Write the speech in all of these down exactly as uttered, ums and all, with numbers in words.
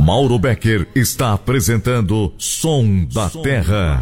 Mauro Becker está apresentando Som da Terra.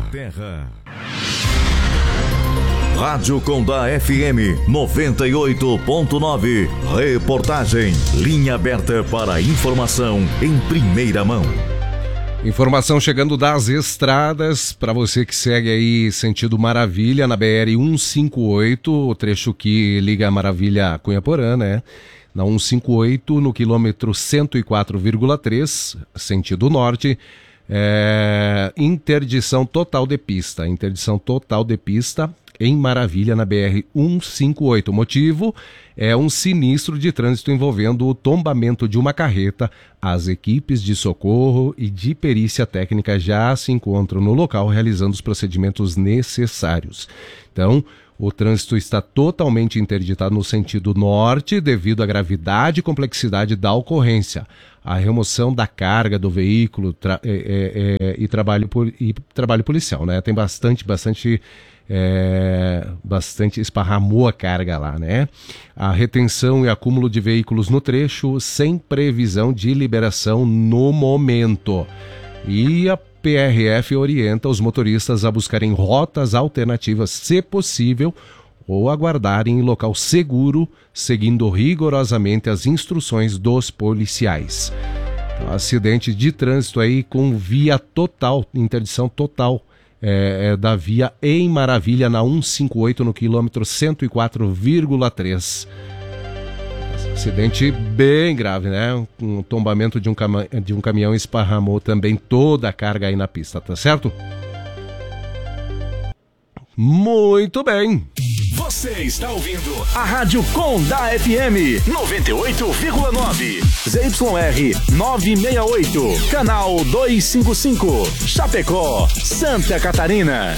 Rádio Condá F M noventa e oito ponto nove. Reportagem. Linha aberta para informação em primeira mão. Informação chegando das estradas para você que segue aí sentido Maravilha na B R cento e cinquenta e oito, o trecho que liga a Maravilha a Cunhaporã, né? Na cento e cinquenta e oito, no quilômetro cento e quatro vírgula três, sentido norte, é, interdição total de pista, interdição total de pista em Maravilha na B R cento e cinquenta e oito. O motivo é um sinistro de trânsito envolvendo o tombamento de uma carreta. As equipes de socorro e de perícia técnica já se encontram no local realizando os procedimentos necessários. Então, o trânsito está totalmente interditado no sentido norte devido à gravidade e complexidade da ocorrência. A remoção da carga do veículo tra- é, é, é, e, trabalho, e trabalho policial, né? Tem bastante, bastante, é, bastante esparramou a carga lá, né? A retenção e acúmulo de veículos no trecho sem previsão de liberação no momento. E a P R F orienta os motoristas a buscarem rotas alternativas, se possível, ou aguardarem em local seguro, seguindo rigorosamente as instruções dos policiais. Então, acidente de trânsito aí com via total, interdição total é, é, da via em Maravilha na cento e cinquenta e oito, no quilômetro cento e quatro vírgula três. Acidente bem grave, né? Um tombamento de um, cam- de um caminhão esparramou também toda a carga aí na pista, tá certo? Muito bem! Você está ouvindo a Rádio Condá F M noventa e oito vírgula nove, Z Y R novecentos e sessenta e oito, canal duzentos e cinquenta e cinco, Chapecó, Santa Catarina.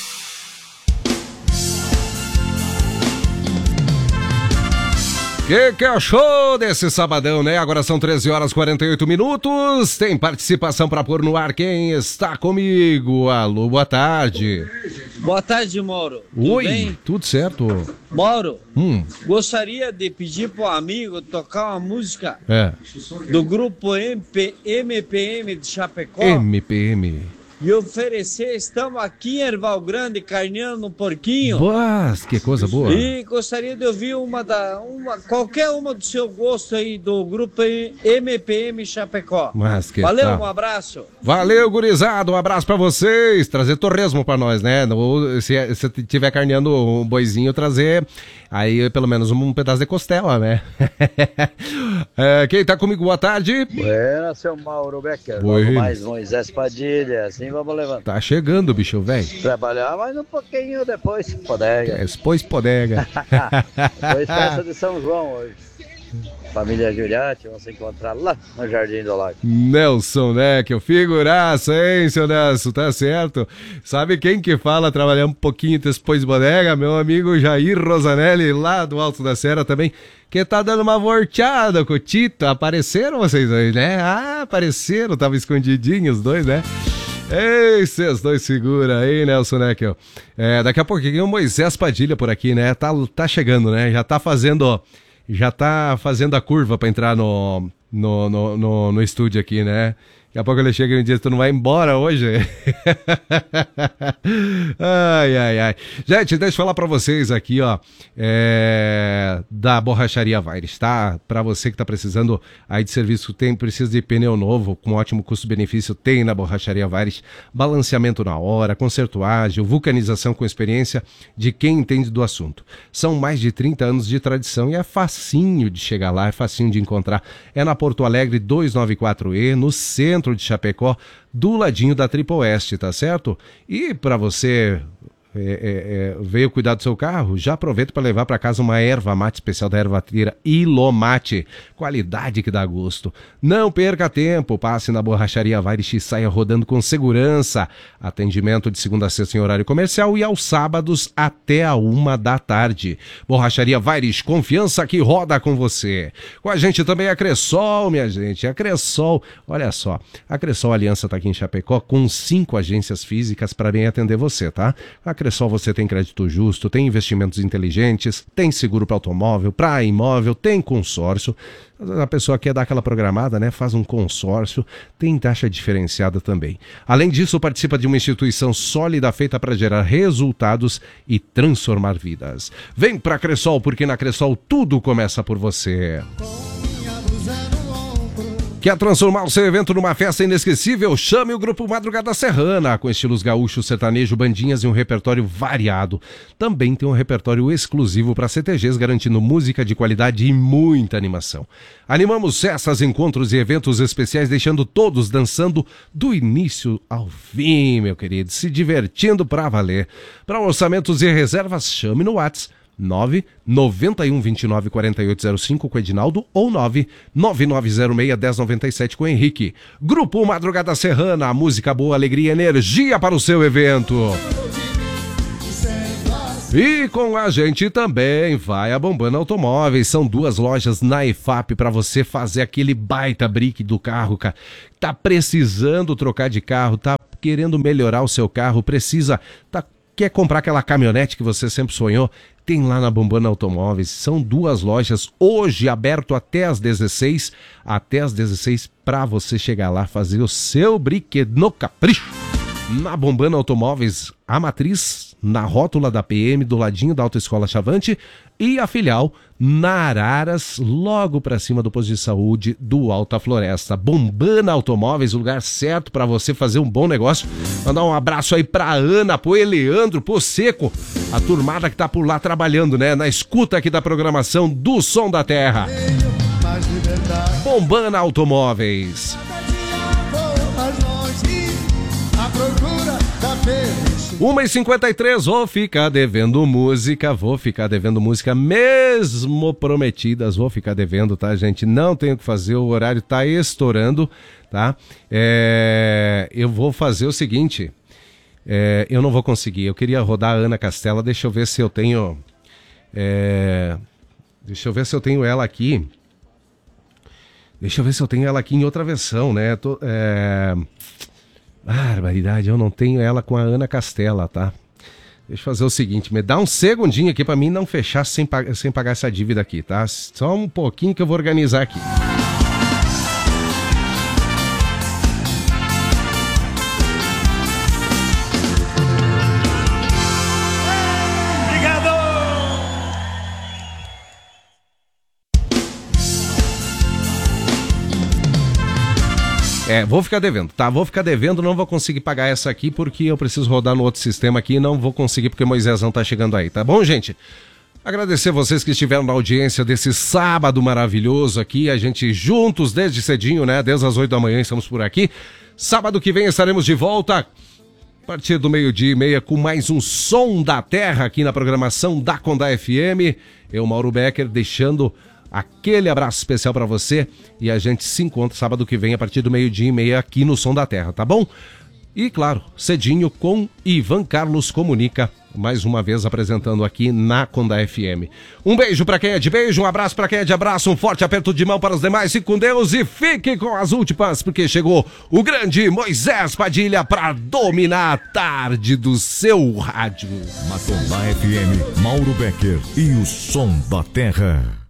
Que que achou desse sabadão, né? Agora são treze horas e quarenta e oito minutos. Tem participação para pôr no ar. Quem está comigo? Alô, boa tarde. Boa tarde, Mauro. Tudo Oi, bem? tudo certo. Mauro, Hum. gostaria de pedir para um amigo tocar uma música É, do grupo M P M de Chapecó M P M. e oferecer, estamos aqui em Erval Grande, carneando um porquinho. Boa, que coisa boa. E gostaria de ouvir uma da, uma, qualquer uma do seu gosto aí do grupo M P M Chapecó. Mas que Valeu, tal? um abraço. Valeu, gurizada, um abraço pra vocês. Trazer torresmo pra nós, né? Ou se, se tiver carneando um boizinho, trazer aí pelo menos um pedaço de costela, né? É, quem tá comigo, boa tarde. Buenas, seu Mauro Becker. Oi. Logo mais Moisés Padilha, assim vamos levando. Tá chegando, bicho, velho. Trabalhar mais um pouquinho depois, podega. Depois podega. Depois festa de São João hoje. Família Juliette, vamos se encontrar lá no Jardim do Lago. Nelson, né? Que figuraça, hein, seu Nelson? Tá certo. Sabe quem que fala trabalhar um pouquinho depois de bodega? Meu amigo Jair Rosanelli, lá do Alto da Serra também, que tá dando uma volteada com o Tito. Apareceram vocês dois, né? Ah, apareceram, tava escondidinhos os dois, né? Ei, vocês dois segura aí, Nelson Neckel. É, daqui a pouquinho o Moisés Padilha por aqui, né? Tá, tá chegando, né? Já tá fazendo... Já tá fazendo a curva pra entrar no, no, no, no, no estúdio aqui, né? Daqui a pouco ele chega e me diz, tu não vai embora hoje? Ai, ai, ai. Gente, deixa eu falar pra vocês aqui, ó, é, da Borracharia Vaires, tá? Pra você que tá precisando aí de serviço, tem, precisa de pneu novo, com ótimo custo-benefício, tem na Borracharia Vaires. Balanceamento na hora, conserto ágil, vulcanização com experiência de quem entende do assunto. São mais de trinta anos de tradição e é facinho de chegar lá, é facinho de encontrar. É na Porto Alegre duzentos e noventa e quatro E, no centro de Chapecó, do ladinho da Triple Oeste, tá certo? E para você é, é, é, veio cuidar do seu carro, já aproveita para levar para casa uma erva mate especial da ervateira Ilomate, qualidade que dá gosto. Não perca tempo, passe na Borracharia Vaires e saia rodando com segurança. Atendimento de segunda a sexta em horário comercial e aos sábados até a uma da tarde. Borracharia Vaires, confiança que roda com você. Com a gente também a Cressol, minha gente, a Cressol, olha só, a Cressol Aliança tá aqui em Chapecó com cinco agências físicas para bem atender você, tá? A Cressol você tem crédito justo, tem investimentos inteligentes, tem seguro para automóvel, para imóvel, tem consórcio. A pessoa quer dar aquela programada, né? Faz um consórcio, tem taxa diferenciada também. Além disso, participa de uma instituição sólida feita para gerar resultados e transformar vidas. Vem pra Cressol, porque na Cressol tudo começa por você. Quer transformar o seu evento numa festa inesquecível? Chame o Grupo Madrugada Serrana, com estilos gaúcho, sertanejo, bandinhas e um repertório variado. Também tem um repertório exclusivo para C T Gs, garantindo música de qualidade e muita animação. Animamos festas, encontros e eventos especiais, deixando todos dançando do início ao fim, meu querido, se divertindo pra valer. Para orçamentos e reservas, chame no WhatsApp nove nove um, dois nove, quatro oito zero cinco com o Edinaldo ou nove nove nove zero seis, um zero nove sete com o Henrique. Grupo Madrugada Serrana, música boa, alegria e energia para o seu evento. E com a gente também vai a Bombana Automóveis. São duas lojas na E F A P para você fazer aquele baita brique do carro, cara. Tá precisando trocar de carro, tá querendo melhorar o seu carro, precisa, tá, quer comprar aquela caminhonete que você sempre sonhou? Tem lá na Bombana Automóveis. São duas lojas hoje aberto até às dezesseis, até às dezesseis para você chegar lá fazer o seu brinquedo no capricho. Na Bombana Automóveis, a matriz na rótula da P M, do ladinho da Autoescola Chavante, e a filial na Araras, logo para cima do posto de saúde do Alta Floresta. Bombana Automóveis, o lugar certo para você fazer um bom negócio. Mandar um abraço aí pra Ana, pro Eleandro, pro Seco, a turmada que tá por lá trabalhando, né? Na escuta aqui da programação do Som da Terra. Bombana Automóveis. uma e cinquenta e três, vou ficar devendo música, vou ficar devendo música, mesmo prometidas, vou ficar devendo, tá, gente? Não tenho o que fazer, o horário tá estourando, tá? É, eu vou fazer o seguinte, é, eu não vou conseguir, eu queria rodar a Ana Castela, deixa eu ver se eu tenho, é, deixa eu ver se eu tenho ela aqui, deixa eu ver se eu tenho ela aqui em outra versão, né? Tô, é... Barbaridade, eu não tenho ela com a Ana Castela, tá? Deixa eu fazer o seguinte, me dá um segundinho aqui pra mim não fechar sem, sem pagar essa dívida aqui, tá? Só um pouquinho que eu vou organizar aqui. É, vou ficar devendo, tá? Vou ficar devendo, não vou conseguir pagar essa aqui porque eu preciso rodar no outro sistema aqui e não vou conseguir porque o Moisésão tá chegando aí, tá bom, gente? Agradecer vocês que estiveram na audiência desse sábado maravilhoso aqui, a gente juntos desde cedinho, né? Desde as oito da manhã estamos por aqui. Sábado que vem estaremos de volta a partir do meio-dia e meia com mais um Som da Terra aqui na programação da Condá F M. Eu, Mauro Becker, deixando aquele abraço especial pra você e a gente se encontra sábado que vem a partir do meio-dia e meia aqui no Som da Terra, tá bom? E claro, cedinho com Ivan Carlos Comunica, mais uma vez apresentando aqui na Condá F M. Um beijo pra quem é de beijo, um abraço pra quem é de abraço, um forte aperto de mão para os demais, fique com Deus e fique com as últimas, porque chegou o grande Moisés Padilha pra dominar a tarde do seu rádio. Na Condá F M, Mauro Becker e o Som da Terra.